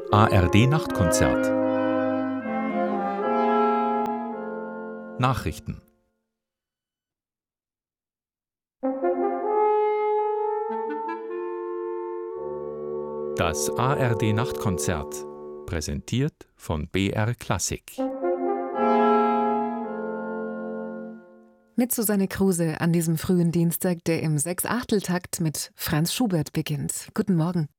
ARD-Nachtkonzert. Nachrichten. Das ARD-Nachtkonzert, präsentiert von BR Klassik. Mit Susanne Kruse an diesem frühen Dienstag, der im Sechsachteltakt mit Franz Schubert beginnt. Guten Morgen.